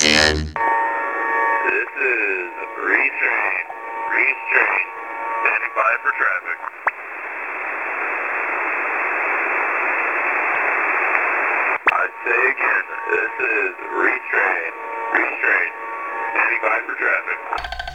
This is Restrain, standing by for traffic. I say again, this is Restrain, standing by for traffic.